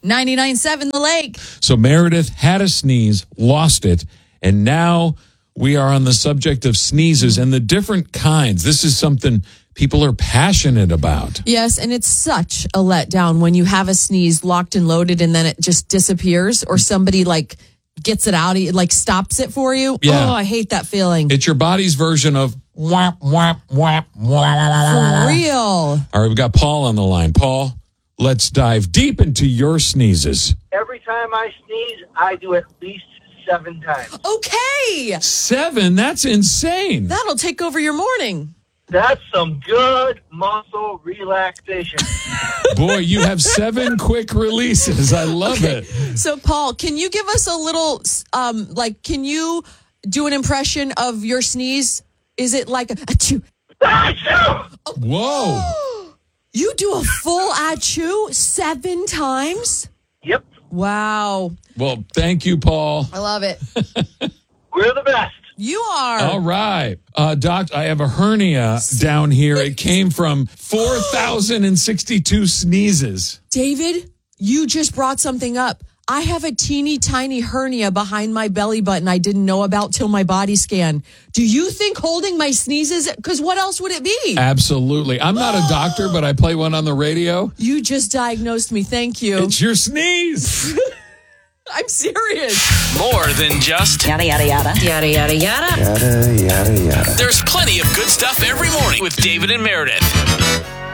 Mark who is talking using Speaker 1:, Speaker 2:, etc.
Speaker 1: 99.7 The Lake.
Speaker 2: So Meredith had a sneeze, lost it, and now we are on the subject of sneezes and the different kinds. This is something people are passionate about.
Speaker 1: Yes, and it's such a letdown when you have a sneeze locked and loaded and then it just disappears, or somebody like gets it out, like stops it for you.
Speaker 2: Yeah.
Speaker 1: Oh, I hate that feeling.
Speaker 2: It's your body's version of whap, whap, whap,
Speaker 1: For real.
Speaker 2: All right, we've got Paul on the line. Paul, let's dive deep into your sneezes.
Speaker 3: Every time I sneeze, I do at least 7 times.
Speaker 1: Okay.
Speaker 2: 7? That's insane.
Speaker 1: That'll take over your morning.
Speaker 3: That's some good muscle relaxation.
Speaker 2: Boy, you have 7 quick releases. I love it.
Speaker 1: So, Paul, can you give us a little, can you do an impression of your sneeze? Is it like a achoo?
Speaker 3: Achoo!
Speaker 2: Whoa.
Speaker 1: You do a full achoo 7 times?
Speaker 3: Yep,
Speaker 1: Wow.
Speaker 2: Well, thank you, Paul.
Speaker 1: I love it.
Speaker 3: we're the best.
Speaker 1: You are.
Speaker 2: All right. Doc, I have a hernia down here. It came from 4,062 sneezes.
Speaker 1: David, you just brought something up. I have a teeny tiny hernia behind my belly button I didn't know about till my body scan. Do you think holding my sneezes, because what else would it be?
Speaker 2: Absolutely. I'm not a doctor, but I play one on the radio.
Speaker 1: You just diagnosed me. Thank you.
Speaker 2: It's your sneeze.
Speaker 1: I'm serious.
Speaker 4: More than just
Speaker 5: Yada, yada, yada.
Speaker 1: Yada, yada, yada.
Speaker 6: Yada, yada, yada.
Speaker 4: there's plenty of good stuff every morning with David and Meredith.